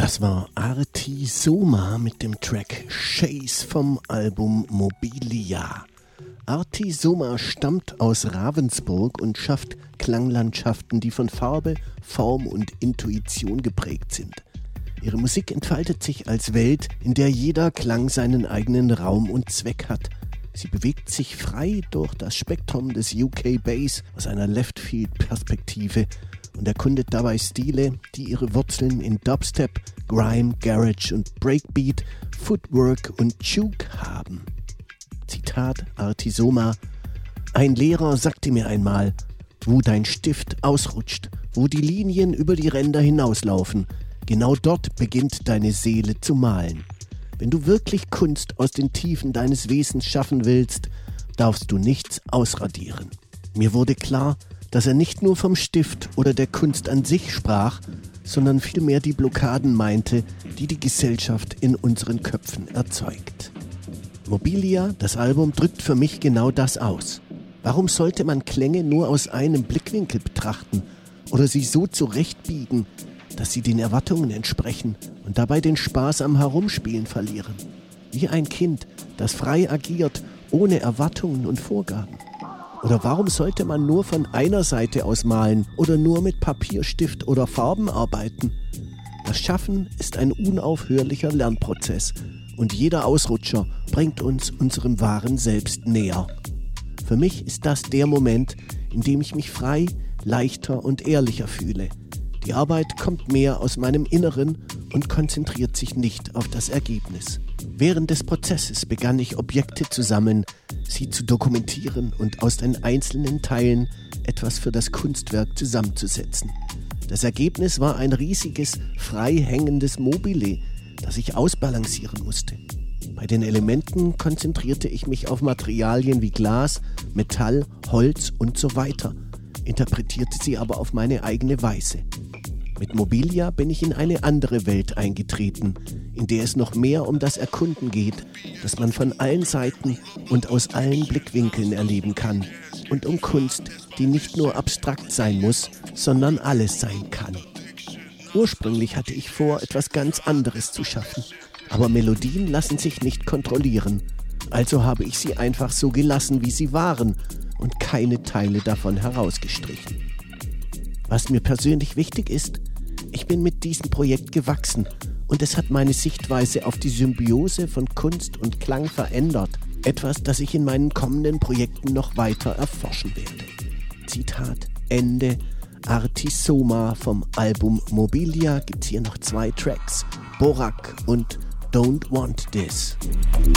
Das war Arti Soma mit dem Track Chase vom Album Mobilia. Arti Soma stammt aus Ravensburg und schafft Klanglandschaften, die von Farbe, Form und Intuition geprägt sind. Ihre Musik entfaltet sich als Welt, in der jeder Klang seinen eigenen Raum und Zweck hat. Sie bewegt sich frei durch das Spektrum des UK Bass aus einer Left-Field-Perspektive und erkundet dabei Stile, die ihre Wurzeln in Dubstep, Grime, Garage und Breakbeat, Footwork und Juke haben. Zitat Arti Soma: Ein Lehrer sagte mir einmal, wo dein Stift ausrutscht, wo die Linien über die Ränder hinauslaufen, genau dort beginnt deine Seele zu malen. Wenn du wirklich Kunst aus den Tiefen deines Wesens schaffen willst, darfst du nichts ausradieren. Mir wurde klar, dass er nicht nur vom Stift oder der Kunst an sich sprach, sondern vielmehr die Blockaden meinte, die die Gesellschaft in unseren Köpfen erzeugt. Mobilia, das Album, drückt für mich genau das aus. Warum sollte man Klänge nur aus einem Blickwinkel betrachten oder sie so zurechtbiegen, dass sie den Erwartungen entsprechen und dabei den Spaß am Herumspielen verlieren? Wie ein Kind, das frei agiert, ohne Erwartungen und Vorgaben. Oder warum sollte man nur von einer Seite aus malen oder nur mit Papierstift oder Farben arbeiten? Das Schaffen ist ein unaufhörlicher Lernprozess und jeder Ausrutscher bringt uns unserem wahren Selbst näher. Für mich ist das der Moment, in dem ich mich frei, leichter und ehrlicher fühle. Die Arbeit kommt mehr aus meinem Inneren und konzentriert sich nicht auf das Ergebnis. Während des Prozesses begann ich Objekte zu sammeln, sie zu dokumentieren und aus den einzelnen Teilen etwas für das Kunstwerk zusammenzusetzen. Das Ergebnis war ein riesiges, frei hängendes Mobile, das ich ausbalancieren musste. Bei den Elementen konzentrierte ich mich auf Materialien wie Glas, Metall, Holz und so weiter, interpretierte sie aber auf meine eigene Weise. Mit Mobilia bin ich in eine andere Welt eingetreten, in der es noch mehr um das Erkunden geht, das man von allen Seiten und aus allen Blickwinkeln erleben kann, und um Kunst, die nicht nur abstrakt sein muss, sondern alles sein kann. Ursprünglich hatte ich vor, etwas ganz anderes zu schaffen, aber Melodien lassen sich nicht kontrollieren, also habe ich sie einfach so gelassen, wie sie waren, und keine Teile davon herausgestrichen. Was mir persönlich wichtig ist, ich bin mit diesem Projekt gewachsen und es hat meine Sichtweise auf die Symbiose von Kunst und Klang verändert. Etwas, das ich in meinen kommenden Projekten noch weiter erforschen werde. Zitat Ende. Arti Soma vom Album Mobilia gibt's hier noch 2 Tracks, Borak und Don't Want This.